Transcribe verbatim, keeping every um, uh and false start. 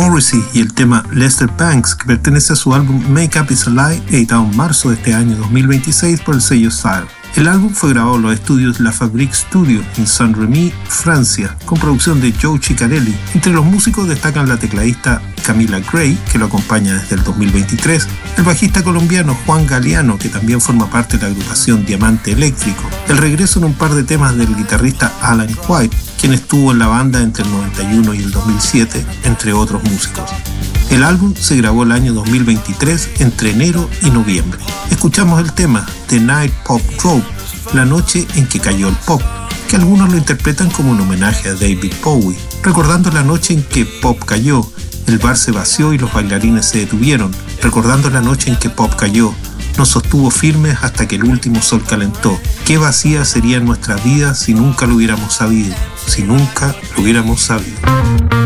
Morrissey y el tema Lester Bangs, que pertenece a su álbum Make Up Is a Lie, editado en marzo de este año dos mil veintiséis por el sello Sire. El álbum fue grabado en los estudios La Fabrique Studio en Saint-Rémy, Francia, con producción de Joe Ciccarelli. Entre los músicos destacan la tecladista Camila Gray, que lo acompaña desde el dos mil veintitrés, el bajista colombiano Juan Galeano, que también forma parte de la agrupación Diamante Eléctrico, el regreso en un par de temas del guitarrista Alan White, quien estuvo en la banda entre el noventa y uno y el dos mil siete, entre otros músicos. El álbum se grabó el año dos mil veintitrés entre enero y noviembre. Escuchamos el tema The Night Pop Dropped, la noche en que cayó el pop, que algunos lo interpretan como un homenaje a David Bowie, recordando la noche en que pop cayó, el bar se vació y los bailarines se detuvieron, recordando la noche en que pop cayó, nos sostuvo firmes hasta que el último sol calentó. Qué vacía sería nuestra vida si nunca lo hubiéramos sabido, si nunca lo hubiéramos sabido.